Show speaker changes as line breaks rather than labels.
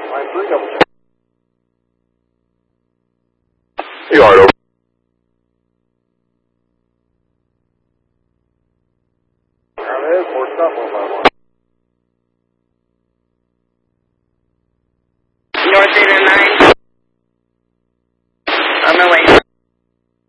Line 3, double check.
Yard over.
Ground ahead, port stop 151.
North 8